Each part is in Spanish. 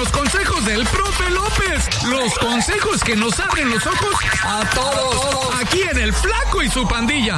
los consejos del profe López. Los consejos que nos abren los ojos a todos. Aquí en El Flaco y su pandilla.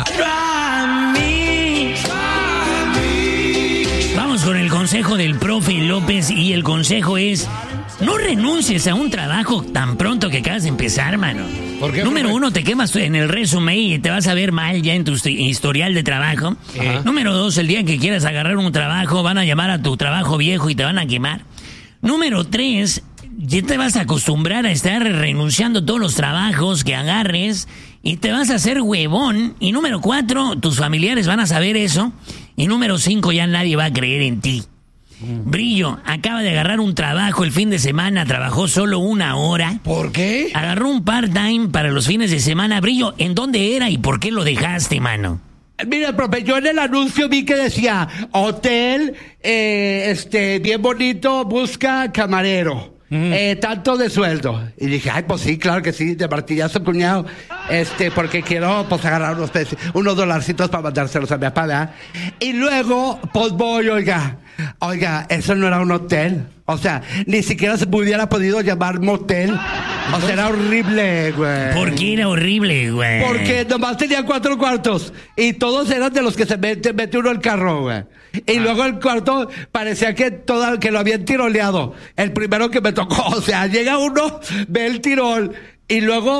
Vamos con el consejo del profe López y el consejo es: no renuncies a un trabajo tan pronto que acabas de empezar, mano. ¿Por qué, Número profe? 1, te quemas en el resumen y te vas a ver mal ya en tu historial de trabajo. Ajá. Número 2, el día que quieras agarrar un trabajo, van a llamar a tu trabajo viejo y te van a quemar. Número 3, ya te vas a acostumbrar a estar renunciando a todos los trabajos que agarres y te vas a hacer huevón. Y número 4, tus familiares van a saber eso. Y número 5, ya nadie va a creer en ti. Brillo acaba de agarrar un trabajo el fin de semana, trabajó solo 1 hora. ¿Por qué? Agarró un part-time para los fines de semana. Brillo, ¿en dónde era y por qué lo dejaste, mano? Mira, profe, yo en el anuncio vi que decía hotel, bien bonito, busca camarero. Tanto de sueldo. Y dije, ay, pues sí, claro que sí, de martillazo, cuñado. Porque quiero, pues, agarrar unos dolarcitos para mandárselos a mi papá, ¿verdad? Y luego, pues voy, oiga, eso no era un hotel. O sea, ni siquiera se hubiera podido llamar motel. O sea, era horrible, güey. ¿Por qué era horrible, güey? Porque nomás tenía 4 cuartos. Y todos eran de los que se mete uno al carro, güey. Y luego el cuarto parecía que lo habían tiroleado. El primero que me tocó. O sea, llega uno, ve el tirol. Y luego